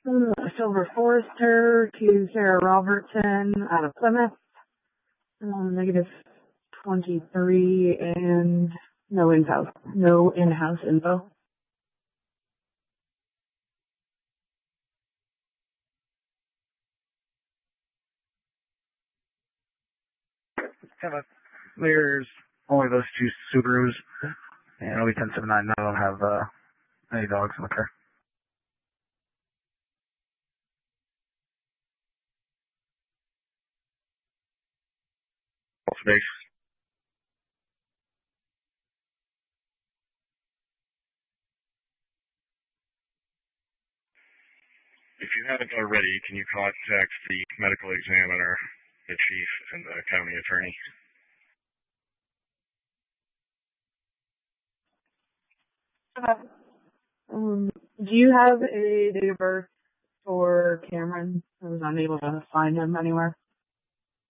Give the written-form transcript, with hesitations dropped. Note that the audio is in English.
Silver Forester to Sarah Robertson out of Plymouth. Negative 23 and no in-house info. There's only those two Subarus, and OB 1079 none of them have any dogs in the car. Space. If you haven't already, can you contact the medical examiner, the chief, and the county attorney? Do you have a date of birth for Cameron? I was unable to find him anywhere.